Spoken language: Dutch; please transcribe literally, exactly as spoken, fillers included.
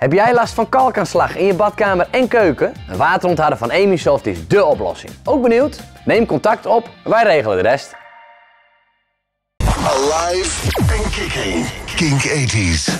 Heb jij last van kalkaanslag in je badkamer en keuken? Een waterontharder van Emisoft is dé oplossing. Ook benieuwd? Neem contact op, wij regelen de rest. Alive and kicking. Kink tachtig.